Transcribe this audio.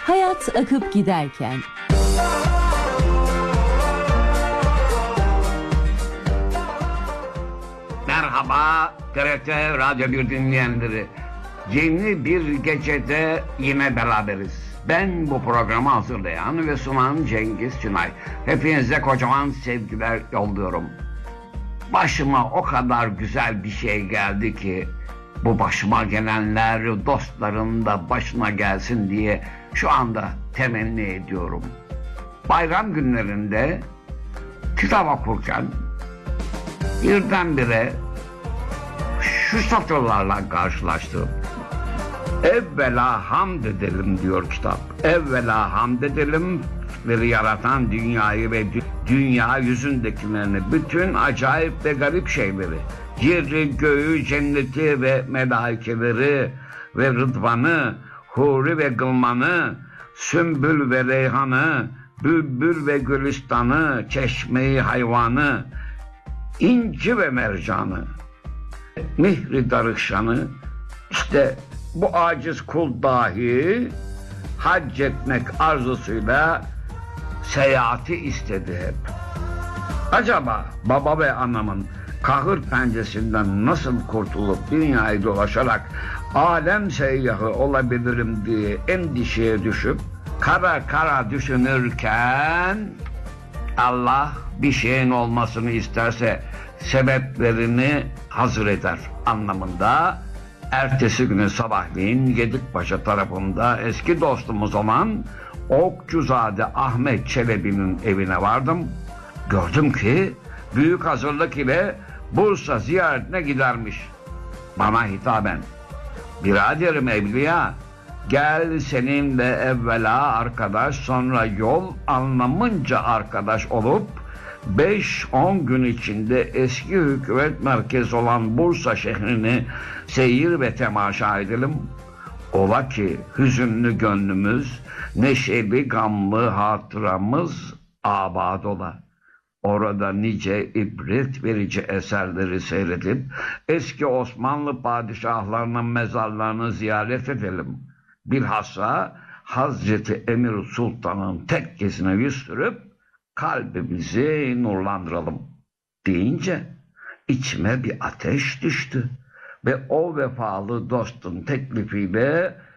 Hayat akıp giderken. Merhaba TRT Radyo 1 dinleyenleri. Yeni bir gecede yine beraberiz. Ben bu programı hazırlayan ve sunan Cengiz Çınay. Hepinize kocaman sevgiler yolluyorum. Başıma o kadar güzel bir şey geldi ki bu başıma gelenler dostların da başına gelsin diye şu anda temenni ediyorum. Bayram günlerinde kitap okurken birdenbire şu satırlarla karşılaştım. Evvela hamd edelim diyor kitap. Evvela hamd edelim ve yaratan dünyayı ve dünya yüzündekilerini, bütün acayip ve garip şeyleri, yeri, göğü, cenneti ve melaikeleri ve rıdvanı, huri ve gılmanı, sümbül ve reyhanı, bülbül ve gülistanı, çeşmeyi hayvanı, inci ve mercanı, mihri darıkşanı, işte bu aciz kul dahi hac etmek arzusuyla seyahati istedi hep. Acaba baba ve anamın kahır pençesinden nasıl kurtulup dünyayı dolaşarak alem seyyahı olabilirim diye endişeye düşüp kara kara düşünürken Allah bir şeyin olmasını isterse sebeplerini hazır eder anlamında. Ertesi günü sabahleyin Gedikpaşa tarafında eski dostumuz olan Okçuzade Ahmet Çelebi'nin evine vardım. Gördüm ki büyük hazırlık ile Bursa ziyaretine gidermiş. Bana hitaben, biraderim Evliya, gel seninle evvela arkadaş, sonra yol anlamınca arkadaş olup 5-10 gün içinde eski hükümet merkezi olan Bursa şehrini seyir ve temaşa edelim. Ola ki hüzünlü gönlümüz, neşeli gamlı hatıramız abad ola. Orada nice ibret verici eserleri seyredip eski Osmanlı padişahlarının mezarlarını ziyaret edelim. Bilhassa Hazreti Emir Sultan'ın tekkesine yüz sürüp kalbimizi nurlandıralım deyince içime bir ateş düştü ve o vefalı dostun teklifiyle